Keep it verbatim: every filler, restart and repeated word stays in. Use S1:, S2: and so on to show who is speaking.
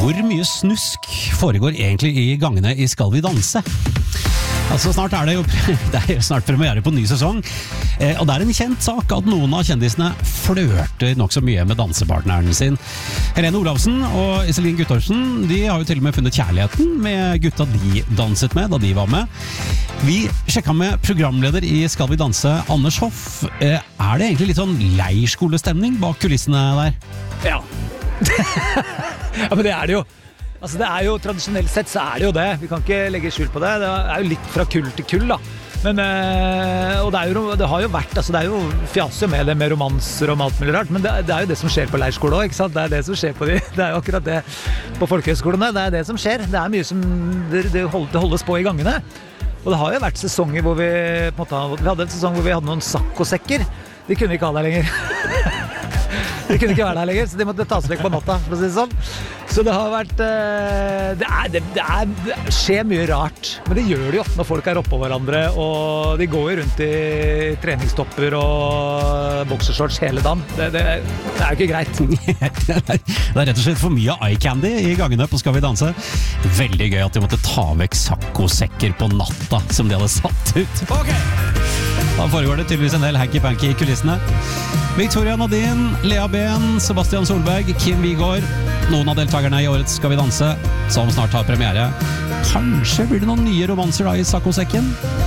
S1: Hvor mye snusk foregår egentlig i gangene i Skal vi danse? Altså snart er det jo det er snart premiere på ny sesong, eh, og det er en kjent sak at noen av kjendisene flørter nok så mye med dansepartneren sin. Helene Olavsen og Iselin Guttormsen, de har jo til og med funnet kjærligheten med gutta de danset med da de var med. Vi sjekket med programleder i Skal vi danse, Anders Hoff. Eh, er det egentlig litt sånn leirskolestemning bak kulissene der?
S2: Ja. Ja, men det er det jo. Altså det er jo, tradisjonelt sett så er det jo det. Vi kan ikke legge skjul på det. Det er jo litt fra kull til kull da. Men, og det, er jo, det har jo vært, altså det er jo fjaser med det med romanser og alt mulig rart, men det, det er jo det som skjer på leirskole også, ikke sant? Det er det som skjer på de, det er jo akkurat det på folkehøyskolene, det er det som skjer. Det er mye som, det, det holdes på i gangene. Og det har jo vært sesonger hvor vi, på en måte, vi hadde en sesong hvor vi hadde noen sakkosekker. De kunne ikke ha der lenger. De kunne ikke være der lenger, så de måtte tas vekk på natta, for å si det sånn. Så det har vært, det, er, det, det, er, det skjer mye rart, men det gjør det jo når folk er oppå hverandre, og de går jo rundt i treningstopper og boksershorts hele dagen. Det, det, det er jo ikke greit.
S1: Det er rett og slett for mye eye candy i gangene på Skal vi danse. Veldig gøy at de måtte ta vekk sakkosekker på natta, som de hadde satt ut. Ok! Da foregår det tydeligvis en del hanky-panky i kulissene. Victoria Nadine, Lea Ben, Sebastian Solberg, Kim Vigård. Noen av deltakerne i årets Skal vi danse, som snart har premiere. Kanskje blir det noen nye romanser da i sakkosekken?